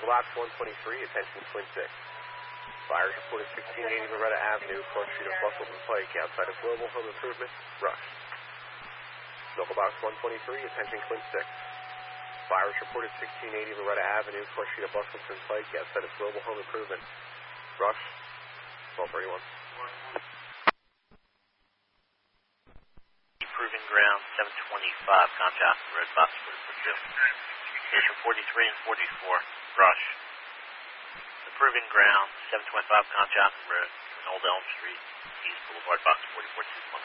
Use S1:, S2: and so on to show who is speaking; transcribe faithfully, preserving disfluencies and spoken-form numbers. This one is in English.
S1: Box one twenty-three, attention Twin Six. Fires reported sixteen eighty Loretta Avenue, cross street of Bustleton Pike, outside of Global Home Improvement, rush. Local Box one twenty-three, attention Twin Six. Fires reported sixteen eighty Loretta Avenue, cross street of Bustleton Pike, outside of Global Home Improvement, rush. twelve thirty-one.
S2: Proving ground seven twenty-five, contact Red Box four forty-two. Station forty-three and forty-four, rush. Proving ground seven twenty-five, contact Red, Old Elm Street, East Boulevard, Box forty-four two one.